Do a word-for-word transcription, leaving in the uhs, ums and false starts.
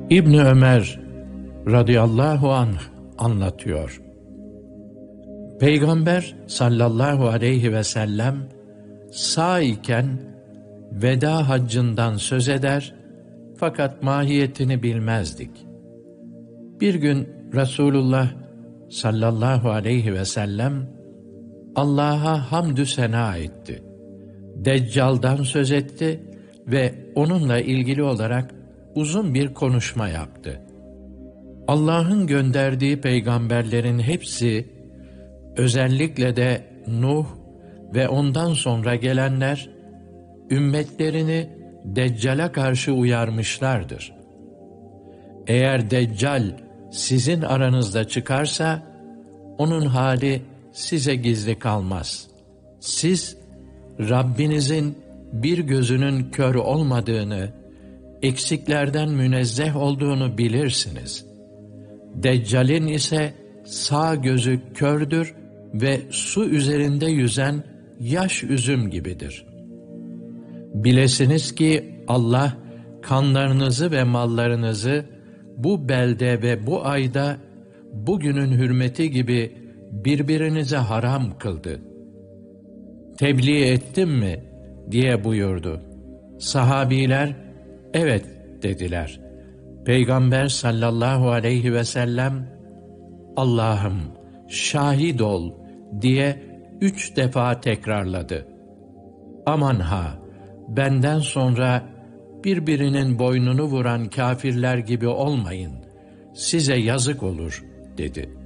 İbni Ömer radıyallahu anh anlatıyor. Peygamber sallallahu aleyhi ve sellem sağ iken veda haccından söz eder fakat mahiyetini bilmezdik. Bir gün Resulullah sallallahu aleyhi ve sellem Allah'a hamdü sena etti. Deccal'dan söz etti ve onunla ilgili olarak uzun bir konuşma yaptı. Allah'ın gönderdiği peygamberlerin hepsi, özellikle de Nuh ve ondan sonra gelenler, ümmetlerini Deccal'a karşı uyarmışlardır. Eğer Deccal sizin aranızda çıkarsa, onun hali size gizli kalmaz. Siz, Rabbinizin bir gözünün kör olmadığını, eksiklerden münezzeh olduğunu bilirsiniz. Deccal'in ise sağ gözü kördür ve su üzerinde yüzen yaş üzüm gibidir. Bilesiniz ki Allah kanlarınızı ve mallarınızı bu belde ve bu ayda bugünün hürmeti gibi birbirinize haram kıldı. Tebliğ ettim mi diye buyurdu. Sahabiler evet dediler. Peygamber sallallahu aleyhi ve sellem Allah'ım şahit ol diye üç defa tekrarladı. Aman ha, benden sonra birbirinin boynunu vuran kâfirler gibi olmayın, size yazık olur dedi.